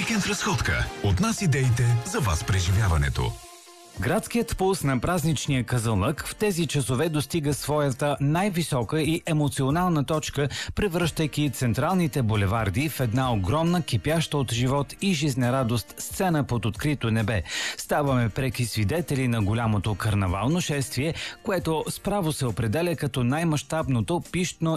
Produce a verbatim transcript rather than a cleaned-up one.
Уикенд разходка. От нас идеите, за вас преживяването. Градският пулс на празничния Казанлък в тези часове достига своята най-висока и емоционална точка, превръщайки централните булеварди в една огромна, кипяща от живот и жизнерадост сцена под открито небе. Ставаме преки свидетели на голямото карнавално шествие, което справо се определя като най-мащабното, пищно